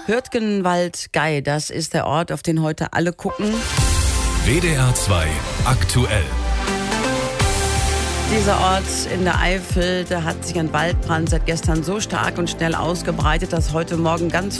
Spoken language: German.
Hürtgenwald-Gey, das ist der Ort, auf den heute alle gucken. WDR 2 aktuell. Dieser Ort in der Eifel, da hat sich ein Waldbrand seit gestern so stark und schnell ausgebreitet, dass heute Morgen ganz